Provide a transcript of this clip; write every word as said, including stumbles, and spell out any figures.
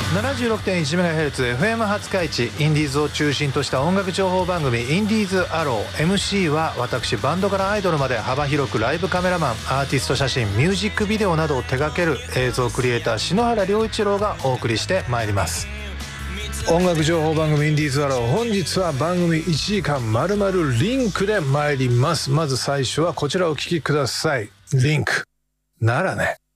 ななじゅうろくてんいちメガヘルツ エフエム 初開地、インディーズを中心とした音楽情報番組インディーズアロー。 エムシー は私、バンドからアイドルまで幅広くライブカメラマン、アーティスト写真、ミュージックビデオなどを手掛ける映像クリエイター篠原良一郎がお送りしてまいります。音楽情報番組インディーズアロー、本日は番組いちじかん丸々リンクで参ります。まず最初はこちらをお聴きください。リンクならね。